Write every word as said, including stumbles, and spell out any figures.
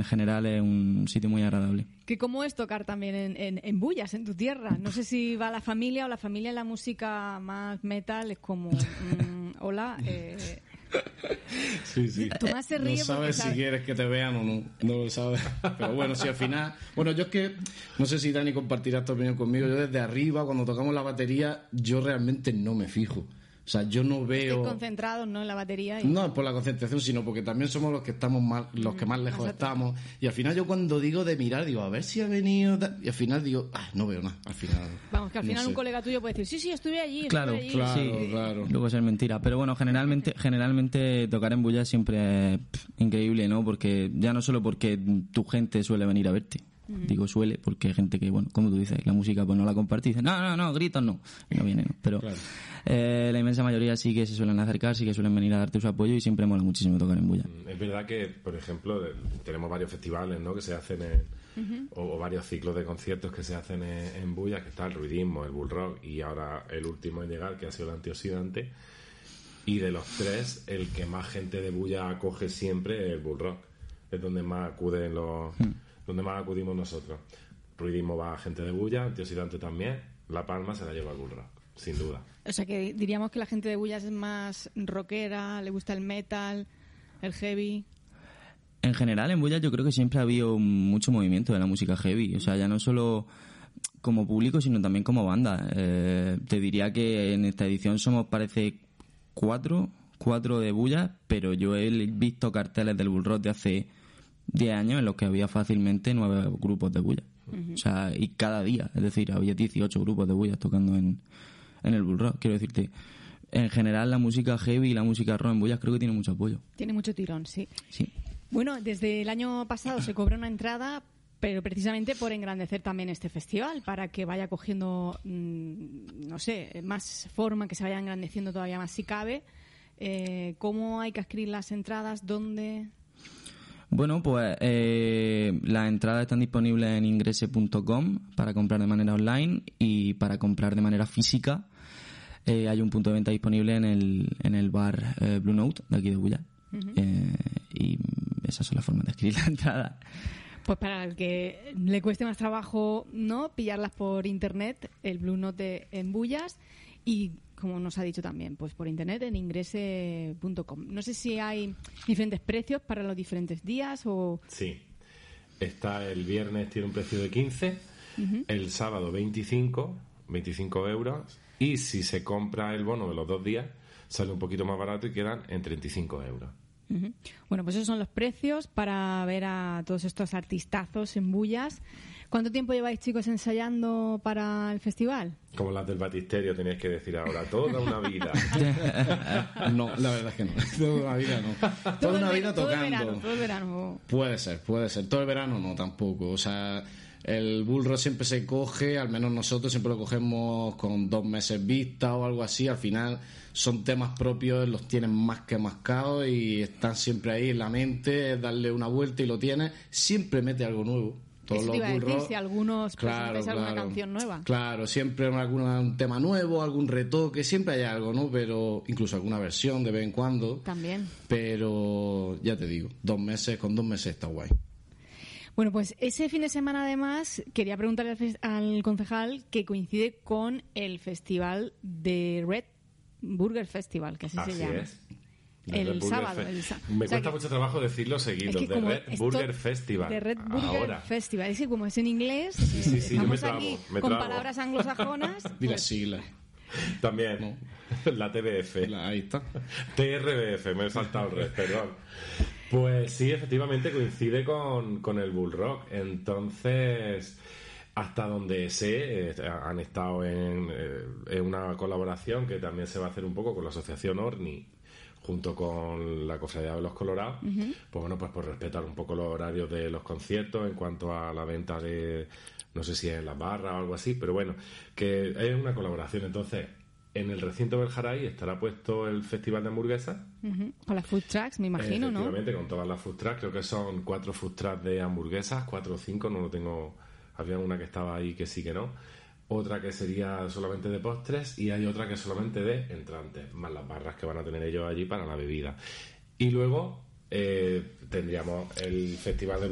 general es un sitio muy agradable. ¿Que cómo es tocar también en, en, en Bullas, en tu tierra? No sé si va la familia o la familia en la música más metal es como... Mmm, hola... Eh... Sí, sí. Tomás se ríe no sabes sabe. si quieres que te vean o no, no lo sabes. Pero bueno, si al final... Bueno, yo es que... No sé si Dani compartirá esta opinión conmigo. Yo desde arriba, cuando tocamos la batería, yo realmente no me fijo. O sea, yo no veo... Estoy concentrado, ¿no?, en la batería. Y... No es por la concentración, sino porque también somos los que estamos más, los que más lejos estamos. Y al final yo cuando digo de mirar, digo, a ver si ha venido... Y al final digo, ah, no veo nada. Al final... Vamos, que al no final sé. un colega tuyo puede decir, sí, sí, estuve allí, Claro, estuve allí. Claro, sí, claro. Luego es mentira. Pero bueno, generalmente generalmente tocar en Bullas siempre es pff, increíble, ¿no? Porque ya no solo porque tu gente suele venir a verte. Uh-huh. Digo suele, porque hay gente que, bueno, como tú dices, la música pues no la comparte y dice, no, no, no, gritos no. Y no viene, ¿no? Pero claro. eh, la inmensa mayoría sí que se suelen acercar, sí que suelen venir a darte su apoyo y siempre mola muchísimo tocar en Bullas. Es verdad que, por ejemplo, tenemos varios festivales, ¿no?, que se hacen en, uh-huh. o, o varios ciclos de conciertos que se hacen en, en Bullas, que está el Ruidismo, el Bull Rock y ahora el último en llegar, que ha sido el Antioxidante. Y de los tres, el que más gente de Bullas acoge siempre es el Bull Rock. Es donde más acuden los... Uh-huh. donde más acudimos nosotros. Ruidismo va a gente de Bullas, Antioxidante también. La Palma se la lleva al Bull Rock, sin duda. O sea que diríamos que la gente de Bullas es más rockera, le gusta el metal, el heavy. En general, en Bullas yo creo que siempre ha habido mucho movimiento de la música heavy. O sea, ya no solo como público, sino también como banda. Eh, te diría que en esta edición somos, parece, cuatro, cuatro de Bullas, pero yo he visto carteles del Bull Rock de hace diez años en los que había fácilmente nueve grupos de Bullas. Uh-huh. O sea, y cada día, es decir, había dieciocho grupos de Bullas tocando en, en el Bull Rock. Quiero decirte, en general la música heavy y la música rock en Bullas creo que tiene mucho apoyo. Tiene mucho tirón, sí. Sí. Bueno, desde el año pasado se cobra una entrada, pero precisamente por engrandecer también este festival, para que vaya cogiendo, mmm, no sé, más forma, que se vaya engrandeciendo todavía más si cabe. Eh, ¿Cómo hay que adquirir las entradas? ¿Dónde...? Bueno, pues eh, las entradas están disponibles en ingrese punto com para comprar de manera online, y para comprar de manera física eh, hay un punto de venta disponible en el en el bar eh, Blue Note de aquí de Bullas. Uh-huh. eh, y esas son las formas de adquirir la entrada. Pues para el que le cueste más trabajo, ¿no?, pillarlas por internet, el Blue Note en Bullas, y como nos ha dicho también, pues por internet en ingrese punto com. No sé si hay diferentes precios para los diferentes días o... Sí. Está el viernes, tiene un precio de quince, uh-huh. el sábado veinticinco, veinticinco euros, y si se compra el bono de los dos días, sale un poquito más barato y quedan en treinta y cinco euros. Uh-huh. Bueno, pues esos son los precios para ver a todos estos artistazos en Bullas. ¿Cuánto tiempo lleváis, chicos, ensayando para el festival? Como las del Batisterio tenéis que decir ahora, toda una vida. No, la verdad es que no. Toda una vida no. Toda todo una el, vida todo tocando. El verano, todo el verano. Puede ser, puede ser. Todo el verano no, tampoco. O sea, el Bull Rock siempre se coge, al menos nosotros siempre lo cogemos con dos meses vista o algo así. Al final son temas propios, los tienen más que mascados y están siempre ahí en la mente, es darle una vuelta y lo tienes. Siempre mete algo nuevo. Todos Eso los te iba a decir, Rock, si algunos claro, presentáis alguna claro, canción nueva. Claro, siempre alguna, un tema nuevo, algún retoque, siempre hay algo, ¿no? Pero incluso alguna versión de vez en cuando. También. Pero ya te digo, dos meses, con dos meses está guay. Bueno, pues ese fin de semana además quería preguntarle al, fe- al concejal, que coincide con el festival de Red Burger Festival, que así, así se llama. Es. El sábado, Fe- el sa- Me o sea cuesta que- mucho trabajo decirlo seguido. Es que de como Red esto- Burger Festival. De Red Burger Ahora. Festival. Es que como es en inglés, Sí, sí, sí, yo me estamos trabo, aquí me con trabo. palabras anglosajonas. Di las pues, siglas. También. La T B F. La- ahí está. T R B F, me he saltado el red, perdón. Pues sí, efectivamente coincide con, con el Bull Rock. Entonces, hasta donde sé, eh, han estado en, eh, en una colaboración que también se va a hacer un poco con la asociación Orni, junto con la Cofradía de los Colorados. Uh-huh. Pues bueno, pues por respetar un poco los horarios de los conciertos en cuanto a la venta de, no sé si es en las barras o algo así, pero bueno, que es una colaboración. Entonces, en el recinto del Jaraí estará puesto el Festival de Hamburguesas. Uh-huh. Con las food trucks, me imagino, ¿no? Efectivamente, con todas las food trucks. Creo que son cuatro food trucks de hamburguesas, cuatro o cinco, no lo tengo. Había una que estaba ahí que sí que no. Otra que sería solamente de postres y hay otra que es solamente de entrantes, más las barras que van a tener ellos allí para la bebida. Y luego eh, tendríamos el Festival de